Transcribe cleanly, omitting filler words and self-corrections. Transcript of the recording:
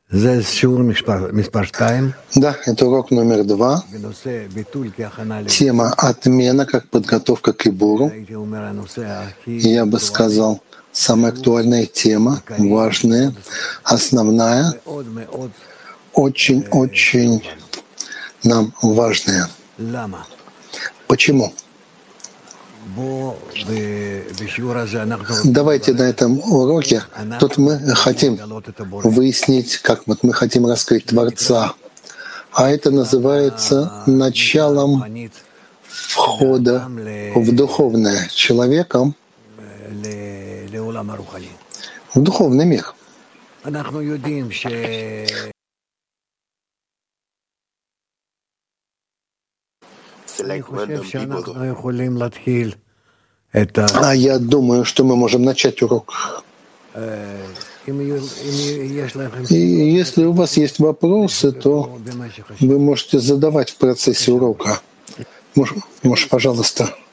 Да, это урок номер 2. Тема «Отмена как подготовка к Ибуру». Я бы сказал, самая актуальная тема, важная, основная, очень-очень нам важная. Почему? Давайте на этом уроке, тут мы хотим выяснить, как вот мы хотим раскрыть Творца, а это называется началом входа в духовное человеком, в духовный мир. А я думаю, что мы можем начать урок. И если у вас есть вопросы, то вы можете задавать в процессе урока. Может, пожалуйста.